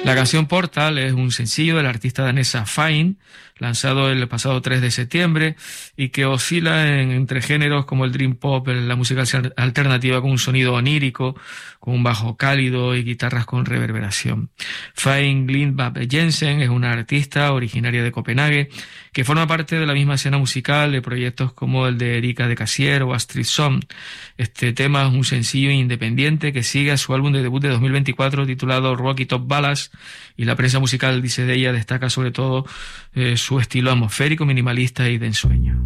La canción Portal es un sencillo de la artista danesa Fine, lanzado el pasado 3 de septiembre y que oscila entre géneros como el dream pop, la música alternativa con un sonido onírico, con un bajo cálido y guitarras con reverberación. Fine Lindbab Jensen es una artista originaria de Copenhague que forma parte de la misma escena musical de proyectos como el de Erika de Casier o Astrid Song. Este tema es un sencillo independiente que sigue a su álbum de debut de 2024 titulado Rocky Top Ballads, y la prensa musical dice de ella destaca sobre todo su estilo atmosférico, minimalista y de ensueño.